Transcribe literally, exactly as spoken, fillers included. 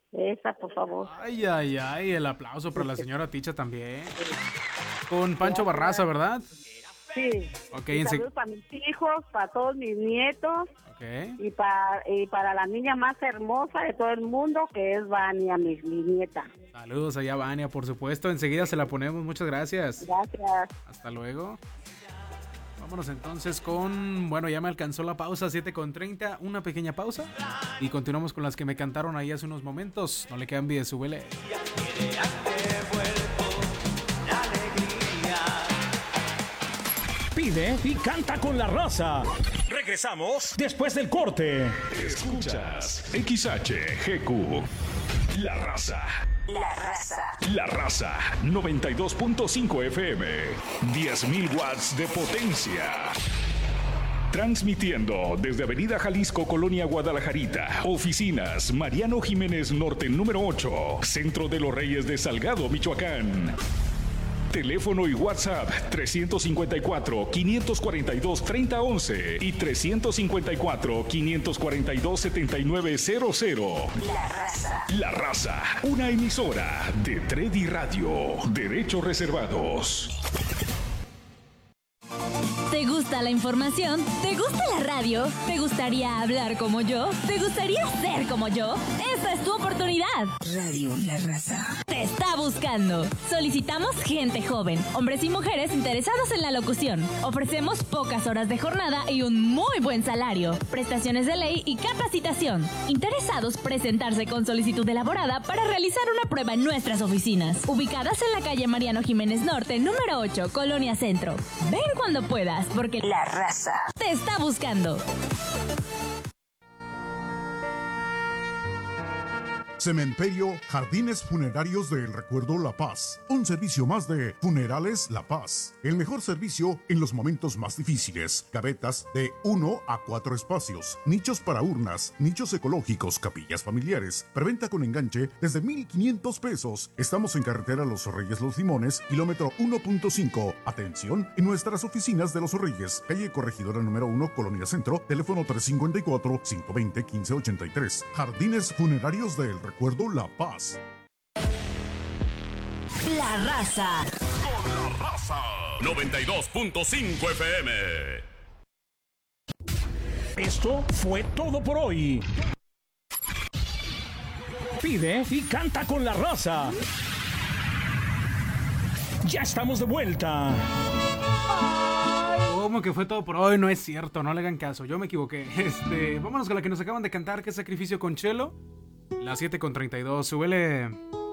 Esa, por favor. Ay, ay, ay, el aplauso para la señora Ticha también. Con Pancho Barraza, ¿verdad? Sí. Ok, Y ense- saludos para mis hijos, para todos mis nietos ok. y para, y para la niña más hermosa de todo el mundo, que es Vania, mi, mi nieta. Saludos allá, Vania, por supuesto. Enseguida se la ponemos. Muchas gracias. Gracias. Hasta luego. Vámonos entonces con... Bueno, ya me alcanzó la pausa, siete con treinta. Una pequeña pausa. Y continuamos con las que me cantaron ahí hace unos momentos. No le cambie, súbele. Pide y canta con la raza. Regresamos después del corte. Escuchas X H G Q. La raza. La raza. La raza. noventa y dos punto cinco F M. diez mil watts de potencia. Transmitiendo desde Avenida Jalisco, Colonia Guadalajarita. Oficinas Mariano Jiménez Norte número ocho. Centro de los Reyes de Salgado, Michoacán. Teléfono y WhatsApp trescientos cincuenta y cuatro, quinientos cuarenta y dos, treinta once y trescientos cincuenta y cuatro, quinientos cuarenta y dos, setenta y nueve cero cero. La raza. La raza, una emisora de Tredi Radio. Derechos reservados. ¿Te gusta la información? ¿Te gusta la radio? ¿Te gustaría hablar como yo? ¿Te gustaría ser como yo? Esta es tu oportunidad. Radio La Raza. Te está buscando. Solicitamos gente joven, hombres y mujeres interesados en la locución. Ofrecemos pocas horas de jornada y un muy buen salario. Prestaciones de ley y capacitación. Interesados presentarse con solicitud elaborada para realizar una prueba en nuestras oficinas. Ubicadas en la calle Mariano Jiménez Norte, número ocho, Colonia Centro. Ven cuando puedas, porque La Raza te está buscando. Cementerio Jardines Funerarios del Recuerdo La Paz. Un servicio más de Funerales La Paz. El mejor servicio en los momentos más difíciles. Cabetas de uno a cuatro espacios. Nichos para urnas. Nichos ecológicos. Capillas familiares. Preventa con enganche desde mil quinientos pesos. Estamos en carretera Los Reyes Los Limones, kilómetro uno punto cinco. Atención en nuestras oficinas de Los Reyes. Calle Corregidora número uno, Colonia Centro. Teléfono tres cincuenta y cuatro, cinco veinte, quince ochenta y tres. Jardines Funerarios del Recuerdo La Paz. La Raza. Con la raza. noventa y dos punto cinco F M. Esto fue todo por hoy. Pide y canta con la raza. Ya estamos de vuelta. ¿Cómo que fue todo por hoy? No es cierto, no le hagan caso, yo me equivoqué. Este, vámonos con la que nos acaban de cantar, que es Sacrificio con Chelo. Las siete con treinta y dos, súbele.